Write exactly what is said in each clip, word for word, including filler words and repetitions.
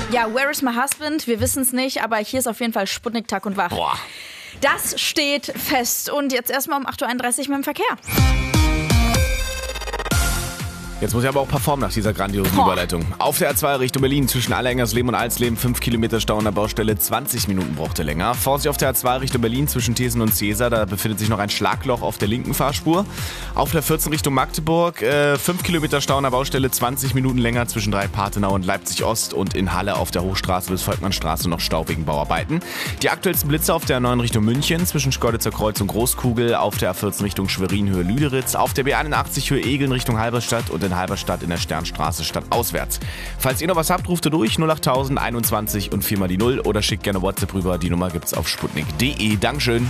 Ja, where is my husband? Wir wissen es nicht, aber hier ist auf jeden Fall Sputnik Tag und Wach. Boah. Das steht fest. Und jetzt erstmal um acht Uhr einunddreißig mit dem Verkehr. Jetzt muss ich aber auch performen nach dieser grandiosen Boah. Überleitung. Auf der A zwei Richtung Berlin zwischen Allerengersleben und Alsleben fünf Kilometer Stau an der Baustelle, zwanzig Minuten brauchte länger. Vorsicht auf der A zwei Richtung Berlin zwischen Thesen und Cäsar, da befindet sich noch ein Schlagloch auf der linken Fahrspur. Auf der vierzehn Richtung Magdeburg, äh, fünf Kilometer Stau an der Baustelle, zwanzig Minuten länger zwischen Dreipatenau und Leipzig Ost und in Halle auf der Hochstraße bis Volkmannstraße noch Stau wegen Bauarbeiten. Die aktuellsten Blitze auf der A neun Richtung München zwischen Schkeuditzer Kreuz und Großkugel, auf der A vierzehn Richtung Schwerin Höhe Lüderitz, auf der B einundachtzig Höhe Egeln Richtung Halberstadt und in Halberstadt in der Sternstraße stadtauswärts. Falls ihr noch was habt, ruft ihr durch null achttausend einundzwanzig und viermal die null oder schickt gerne WhatsApp rüber. Die Nummer gibt's auf sputnik punkt de. Dankeschön.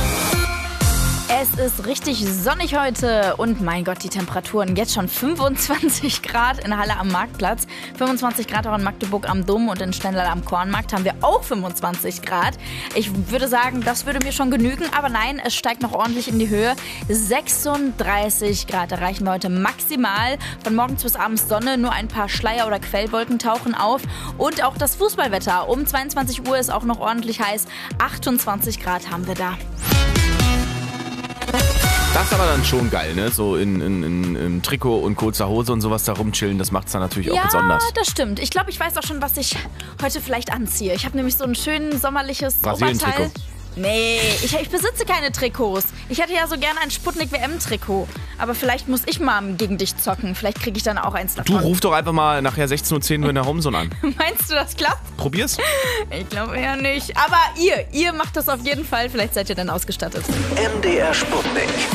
Es ist richtig sonnig heute und mein Gott, die Temperaturen jetzt schon fünfundzwanzig Grad in Halle am Marktplatz, fünfundzwanzig Grad auch in Magdeburg am Dom und in Stendal am Kornmarkt haben wir auch fünfundzwanzig Grad. Ich würde sagen, das würde mir schon genügen, aber nein, es steigt noch ordentlich in die Höhe. sechsunddreißig Grad erreichen wir heute maximal. Von morgens bis abends Sonne, nur ein paar Schleier- oder Quellwolken tauchen auf und auch das Fußballwetter. Um zweiundzwanzig Uhr ist auch noch ordentlich heiß, achtundzwanzig Grad haben wir da. Das ist aber dann schon geil, ne? So in, in, in, im Trikot und kurzer Hose und sowas da rumchillen, das macht's dann natürlich auch Ja, besonders. das stimmt. Ich glaube, ich weiß auch schon, was ich heute vielleicht anziehe. Ich habe nämlich so ein schön sommerliches Brasilien-Trikot. Oberteil. Nee, ich, ich besitze keine Trikots. Ich hätte ja so gerne ein Sputnik-W M-Trikot. Aber vielleicht muss ich mal gegen dich zocken. Vielleicht kriege ich dann auch eins Du davon. ruf doch einfach mal nachher sechzehn Uhr zehn in der Homezone an. Meinst du, das klappt? Probier's. Ich glaube eher nicht. Aber ihr, ihr macht das auf jeden Fall. Vielleicht seid ihr dann ausgestattet. M D R Sputnik.